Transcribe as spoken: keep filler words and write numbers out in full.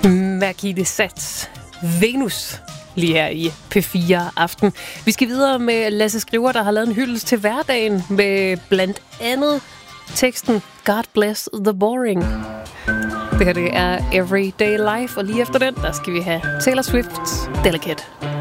Marquis de Sade, Venus, lige her i P fire Aften. Vi skal videre med Lasse Skriver, der har lavet en hyldest til hverdagen med blandt andet teksten God Bless the Boring. Det her det er Everyday Life, og lige efter den, der skal vi have Taylor Swift, Delicate.